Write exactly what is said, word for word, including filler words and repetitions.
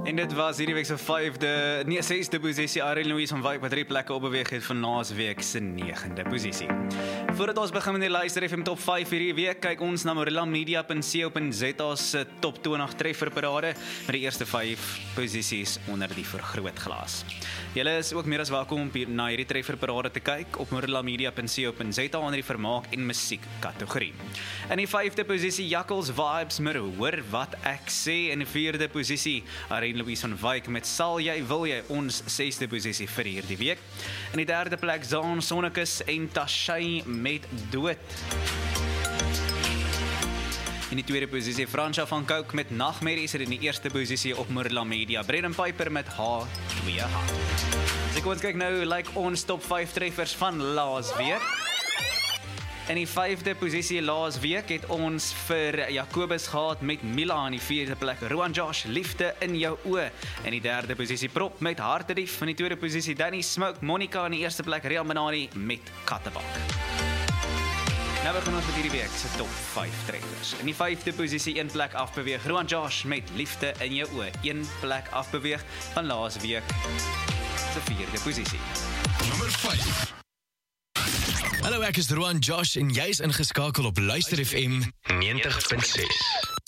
En dit was hierdie week se vyfde, nee, sesde posisie. Ariel Louise van Wyk wat drie plekke opbeweeg het van laas week se negende posisie. Voordat ons begin met die Luister F M Top vyf hierdie week, kyk ons na morila media punt co punt za se Top twintig trefferparade met die eerste vyf posisies onder die vergrootglas. Julle is ook meer as welkom om na hierdie trefferparade te kyk op morila media punt co punt za onder die vermaak en musiek kategorie. In die vyfde posisie Jakkals Vibes met Hoor Wat Ek Sê. In die vierde posisie Ariel Louise van Wyk met Sal Jy Wil Jy, ons sesde posisie vir hierdie week. In die derde plek Zaan Sonnekus en Tashay met Dood. In die tweede posisie Fransja van Coke met Nagmerries. In die eerste posisie op morila media Brendan Piper met H twee H. So kom ons kyk nou, like ons top vyf treffers van laas week. In die vyfde posisie laas week het ons vir Jacobus gehad met Mila. In die vierde plek Roan Josh, Liefde in Jou Oë. In die derde posisie Prop met Hartedief. In die tweede posisie Danny Smoke, Monica. In die eerste plek Real Benani met Kattebak. Nou begin ons met hierdie week se top vyf treffers. In die vyfde posisie een plek afbeweeg Roan Josh met Liefde in Jou Oë. Een plek afbeweeg van laas week se vierde posisie. Nommer vyf. Hallo, ek is Roan Josh en jy is ingeskakel op Luister F M negentig punt ses.